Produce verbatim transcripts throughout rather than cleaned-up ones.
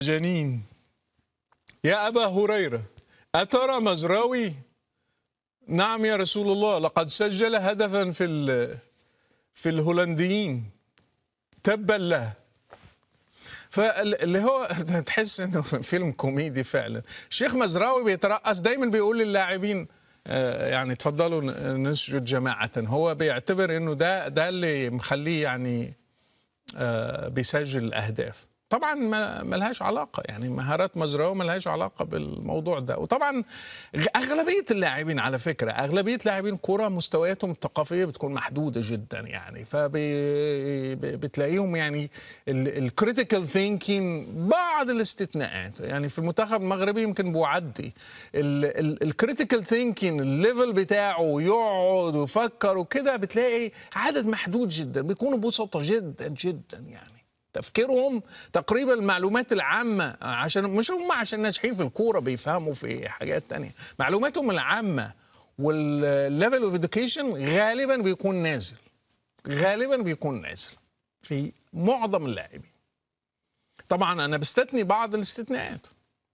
جنين. يا أبا هريرة، أترى مزراوي؟ نعم يا رسول الله، لقد سجل هدفا في في الهولنديين، تبا له. فاللي هو تحس انه فيلم كوميدي فعلا. الشيخ مزراوي بيترأس دايما بيقول للاعبين يعني تفضلوا نسجد جماعة. هو بيعتبر انه ده ده اللي مخليه يعني بيسجل الاهداف. طبعا ما لهاش علاقه، يعني مهارات مزراوي ما لهاش علاقه بالموضوع ده. وطبعا اغلبيه اللاعبين على فكره، اغلبيه لاعبين كوره مستوياتهم الثقافيه بتكون محدوده جدا، يعني فبتلاقيهم يعني الكريتيكال ثينكينج بعض الاستثناءات، يعني في المنتخب المغربي يمكن بيعدي الكريتيكال ثينكينج الليفل بتاعه، يقعد ويفكر وكده، بتلاقي عدد محدود جدا، بيكونوا بسطاء جدا جدا، يعني تفكيرهم تقريبا المعلومات العامة، عشان مش هم عشان ناجحين في الكورة بيفهموا في حاجات تانية، معلوماتهم العامة والليفل اوف اديوكيشن غالبا بيكون نازل، غالبا بيكون نازل في معظم اللاعبين. طبعا انا بستثني بعض الاستثناءات.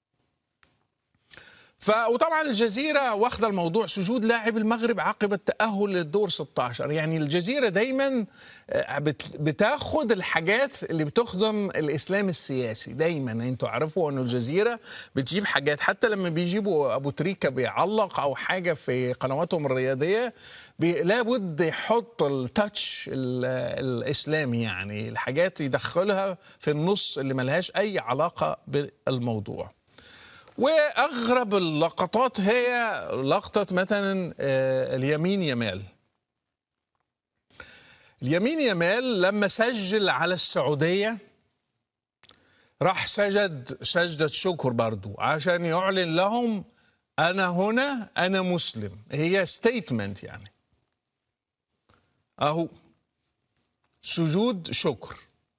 ف وطبعا الجزيره واخده الموضوع سجود لاعب المغرب عقب التاهل للدور ستة عشر. يعني الجزيره دايما بتاخد الحاجات اللي بتخدم الاسلام السياسي. دايما انتوا عارفوا انه الجزيره بتجيب حاجات، حتى لما بيجيبوا ابو تريكه بيعلق او حاجه في قنواتهم الرياضيه لابد يحط التاتش الاسلامي، يعني الحاجات يدخلها في النص اللي ملهاش اي علاقه بالموضوع. واغرب اللقطات هي لقطه مثلا اليمين يمال. اليمين يمال لما سجل على السعوديه راح سجد سجده شكر برضو عشان يعلن لهم انا هنا، انا مسلم. هي ستيتمنت يعني، اهو سجود شكر.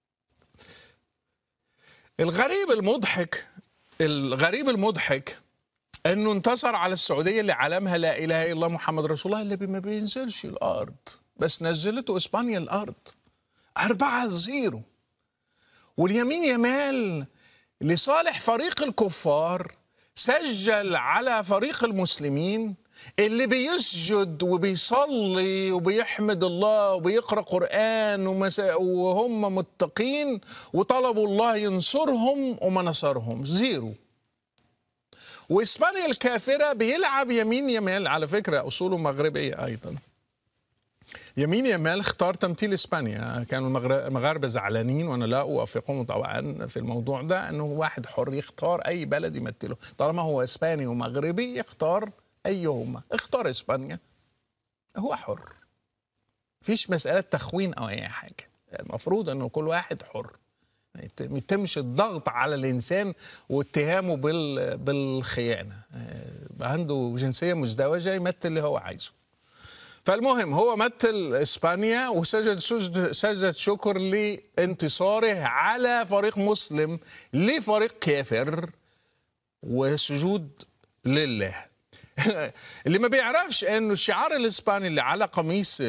الغريب المضحك الغريب المضحك انه انتصر على السعوديه اللي علمها لا اله الا الله محمد رسول الله، اللي ما بينزلش الارض، بس نزلته اسبانيا الارض أربعة صفر. واليمين يمال لصالح فريق الكفار سجل على فريق المسلمين اللي بيسجد وبيصلي وبيحمد الله وبيقرأ قرآن وهم متقين، وطلبوا الله ينصرهم وما نصرهم، زيرو. وإسبانيا الكافرة بيلعب يمين يمال، على فكرة أصوله مغربية أيضا. يمين يمال اختار تمثيل إسبانيا. كانوا المغاربة زعلانين وأنا لا أوافقهم طبعا في الموضوع ده، أنه واحد حر يختار أي بلد يمثله، طالما هو إسباني ومغربي يختار أيهما. اختار إسبانيا، هو حر، فيش مسألة تخوين أو أي حاجة. المفروض أنه كل واحد حر، ما يتمش الضغط على الإنسان واتهامه بالخيانة. عنده جنسية مزدوجة يمثل اللي هو عايزه. فالمهم هو مثل إسبانيا وسجد سجدة شكر لانتصاره على فريق مسلم لفريق كافر، وسجود لله. اللي ما بيعرفش انه الشعار الاسباني اللي على قميص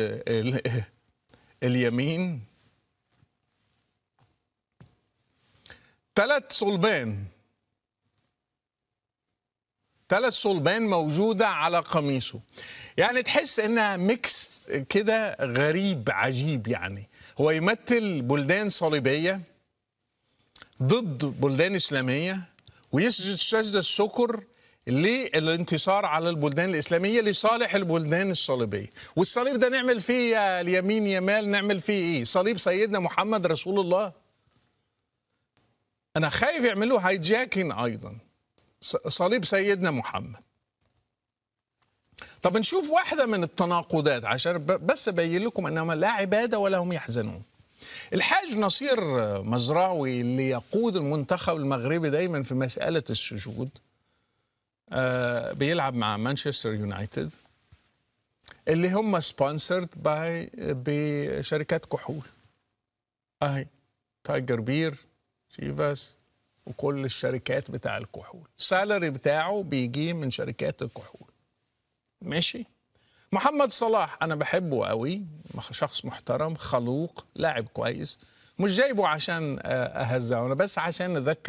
اليمين ثلاث صلبان ثلاث صلبان موجودة على قميصه، يعني تحس انها ميكس كده غريب عجيب. يعني هو يمثل بلدان صليبية ضد بلدان إسلامية، ويسجد سجدة الشكر للانتصار على البلدان الإسلامية لصالح البلدان الصليبية. والصليب ده نعمل فيه يا اليمين يمال، نعمل فيه ايه؟ صليب سيدنا محمد رسول الله. أنا خايف يعملوا هايجاكين أيضا، صليب سيدنا محمد. طب نشوف واحدة من التناقضات عشان بس أبين لكم أنهم لا عبادة ولا هم يحزنون. الحاج نصير مزراوي اللي يقود المنتخب المغربي دايما في مسألة السجود، آه بيلعب مع مانشستر يونايتد اللي هم سبونسرد باي بشركات كحول، اهي تايجر بير، شيفاس، وكل الشركات بتاع الكحول. السالري بتاعه بيجي من شركات الكحول. ماشي. محمد صلاح انا بحبه قوي، شخص محترم خلوق لاعب كويس، مش جايبه عشان اهزه، انا بس عشان اذكر